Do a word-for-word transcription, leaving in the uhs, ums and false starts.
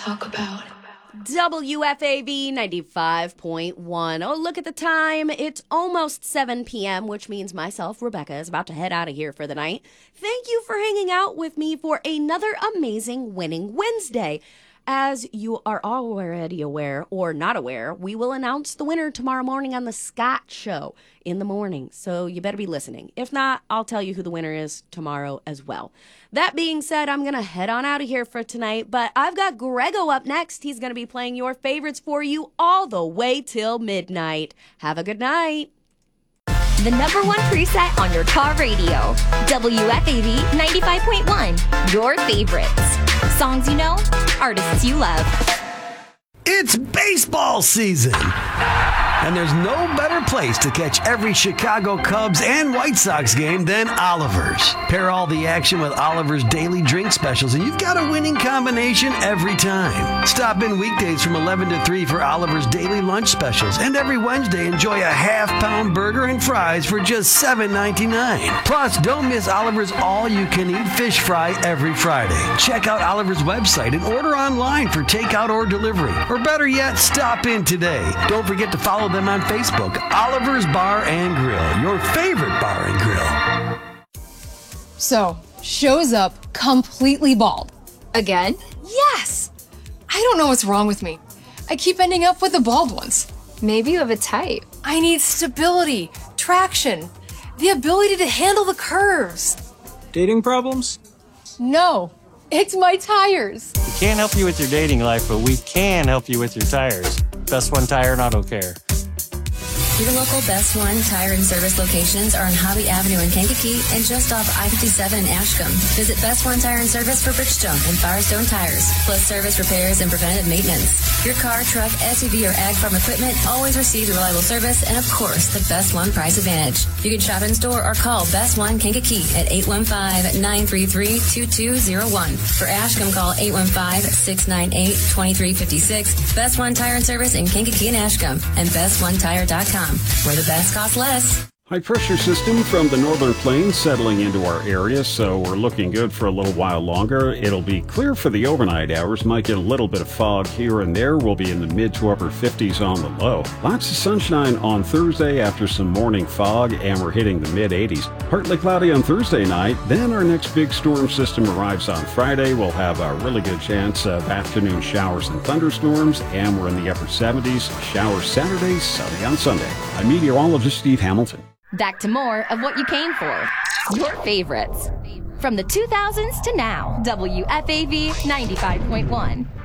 talk about. W F A V ninety-five point one. Oh, look at the time. It's almost seven p.m., which means myself, Rebecca, is about to head out of here for the night. Thank you for hanging out with me for another amazing Winning Wednesday. As you are already aware or not aware, we will announce the winner tomorrow morning on the Scott Show in the morning. So you better be listening. If not, I'll tell you who the winner is tomorrow as well. That being said, I'm going to head on out of here for tonight, but I've got Grego up next. He's going to be playing your favorites for you all the way till midnight. Have a good night. The number one preset on your car radio. W F A V ninety-five point one. Your favorites. Songs you know, artists you love. It's baseball season, and there's no better place to catch every Chicago Cubs and White Sox game than Oliver's. Pair all the action with Oliver's daily drink specials, and you've got a winning combination every time. Stop in weekdays from eleven to three for Oliver's daily lunch specials, and every Wednesday enjoy a half-pound burger and fries for just seven ninety-nine. Plus, don't miss Oliver's all-you-can-eat fish fry every Friday. Check out Oliver's website and order online for takeout or delivery. Or better yet, stop in today. Don't forget to follow them on Facebook, Oliver's Bar and Grill, your favorite bar and grill. So, shows up completely bald. Again? Yes! I don't know what's wrong with me. I keep ending up with the bald ones. Maybe you have a type. I need stability, traction, the ability to handle the curves. Dating problems? No, it's my tires. We can't help you with your dating life, but we can help you with your tires. Best One Tire and Auto Care. Your local Best One Tire and Service locations are on Hobby Avenue in Kankakee and just off I fifty-seven in Ashcombe. Visit Best One Tire and Service for Bridgestone and Firestone tires, plus service repairs and preventative maintenance. Your car, truck, S U V, or ag farm equipment always receives reliable service and, of course, the Best One price advantage. You can shop in store or call Best One Kankakee at eight one five, nine three three, two two zero one. For Ashcombe, call eight one five, six nine eight, two three five six. Best One Tire and Service in Kankakee and Ashcombe and best one tire dot com. Where the best costs less. High pressure system from the northern plains settling into our area, so we're looking good for a little while longer. It'll be clear for the overnight hours. Might get a little bit of fog here and there. We'll be in the mid to upper fifties on the low. Lots of sunshine on Thursday after some morning fog, and we're hitting the mid eighties. Partly cloudy on Thursday night. Then our next big storm system arrives on Friday. We'll have a really good chance of afternoon showers and thunderstorms, and we're in the upper seventies. Showers Saturday, sunny on Sunday. I'm meteorologist Steve Hamilton. Back to more of what you came for. Your favorites. From the two thousands to now. W F A V ninety-five point one.